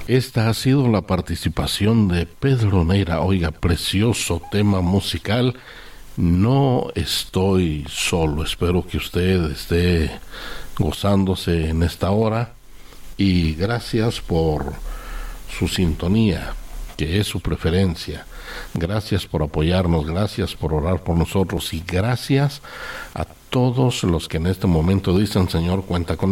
Esta ha sido la participación de Pedro Neira. Oiga, precioso tema musical. No estoy solo. Espero que usted esté gozándose en esta hora. Y gracias por su sintonía, que es su preferencia. Gracias por apoyarnos, gracias por orar por nosotros y gracias a todos los que en este momento dicen: Señor, cuenta con